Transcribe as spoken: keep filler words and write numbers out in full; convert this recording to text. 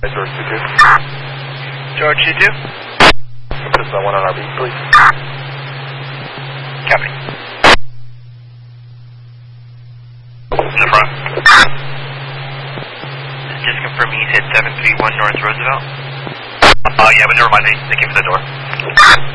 George two two. George two two. Put us on one on R B, please. Copy. In the front. Just confirming you said seven three one North Roosevelt? Uh, yeah, but never mind, they, they came to the door.